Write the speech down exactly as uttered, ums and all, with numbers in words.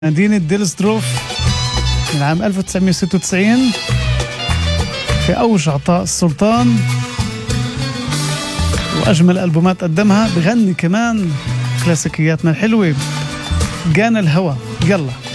مدينة ديلستروف من عام ألف وتسعمية وستة وتسعين في أوج عطاء السلطان، وأجمل ألبومات قدمها. بغني كمان كلاسيكياتنا الحلوة. جانا الهوى. يلا